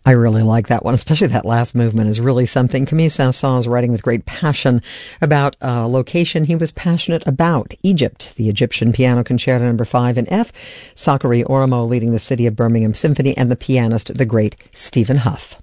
I really like that one, especially that last movement is really something. Camille Saint-Saëns is writing with great passion about a location he was passionate about, Egypt. The Egyptian Piano Concerto No. 5 in F, Sakari Oramo leading the City of Birmingham Symphony, and the pianist, the great Stephen Hough.